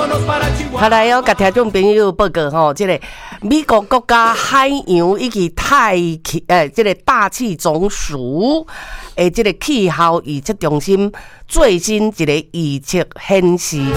好来哦，甲听众朋友报告吼，这个美国国家海洋以及这个大气总署这个气候预测中心最新一个预测显示。